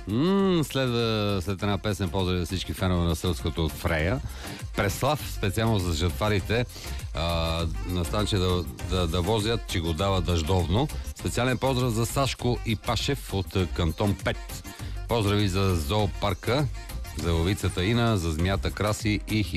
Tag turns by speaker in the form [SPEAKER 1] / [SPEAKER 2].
[SPEAKER 1] След една песен поздрави за всички фенове на Сълското от Фрея. Преслав, специално за жатварите, на станче да возят, че го дава дъждовно. Специален поздрав за Сашко и Пашев от кантон 5. Поздрави за зоопарка, за ловицата Ина, за змията Краси и